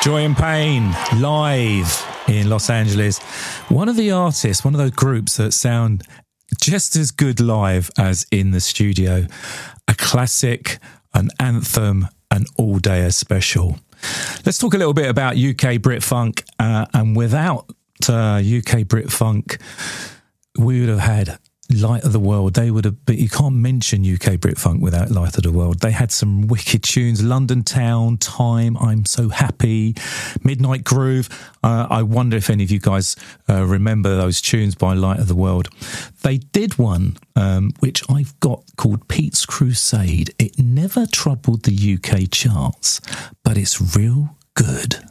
Joy and Pain, live in Los Angeles. One of the artists, one of those groups that sound just as good live as in the studio. A classic, an anthem, an all-dayer special. Let's talk a little bit about UK Brit Funk. And without UK Brit Funk, we would have had Light of the World. They would have, but you can't mention UK Brit Funk without Light of the World. They had some wicked tunes. London Town, Time, I'm So Happy, Midnight Groove. I wonder if any of you guys remember those tunes by Light of the World. They did one which I've got called Pete's Crusade. It never troubled the UK charts, but it's real good.